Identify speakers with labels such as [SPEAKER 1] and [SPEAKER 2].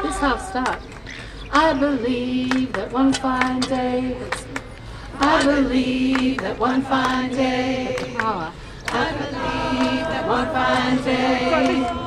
[SPEAKER 1] This half stop. I believe that one fine day. I believe that one fine day. I believe that one fine day.